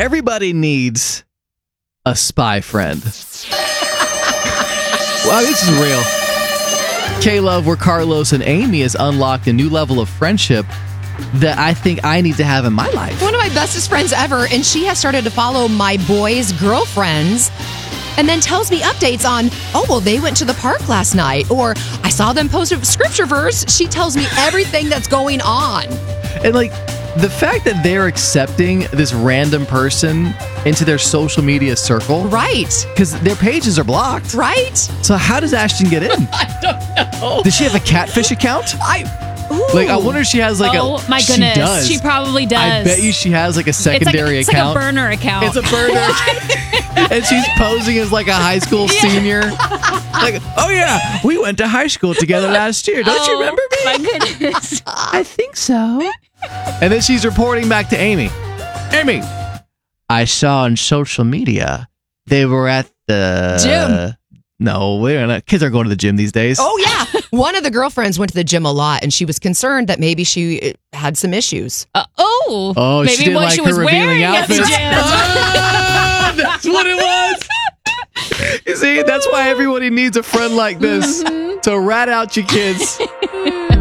Everybody needs a spy friend. Wow, this is real. K-Love, where Carlos and Amy has unlocked a new level of friendship that I think I need to have in my life. One of my bestest friends ever, and she has started to follow my boys' girlfriends and then tells me updates on, oh, well, they went to the park last night, or I saw them post a scripture verse. She tells me everything that's going on. And like, the fact that they're accepting this random person into their social media circle. Right. Because their pages are blocked. Right. So how does Ashton get in? I don't know. Does she have a catfish account? Like, I wonder if she has like oh my goodness, she does. She probably does. I bet you she has like a secondary it's account. It's like a burner account. It's a burner. And she's posing as like a high school senior. Like, oh yeah, we went to high school together last year. Don't you remember me? My goodness. I think so. And then she's reporting back to Amy. Amy, I saw on social media they were at the gym. No, we're not. Kids are going to the gym these days. Oh, yeah. One of the girlfriends went to the gym a lot, and she was concerned that maybe she had some issues. Oh, maybe she didn't what like she her was revealing wearing at the outfits. gym. That's what it was. You see, that's why everybody needs a friend like this to rat out your kids.